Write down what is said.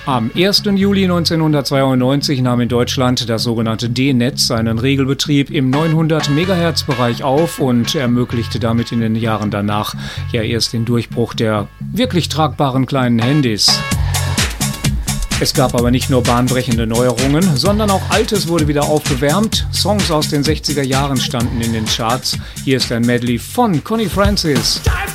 Am 1. Juli 1992 nahm in Deutschland das sogenannte D-Netz seinen Regelbetrieb im 900-MHz-Bereich auf und ermöglichte damit in den Jahren danach ja erst den Durchbruch der wirklich tragbaren kleinen Handys. Es gab aber nicht nur bahnbrechende Neuerungen, sondern auch Altes wurde wieder aufgewärmt. Songs aus den 60er Jahren standen in den Charts. Hier ist ein Medley von Connie Francis.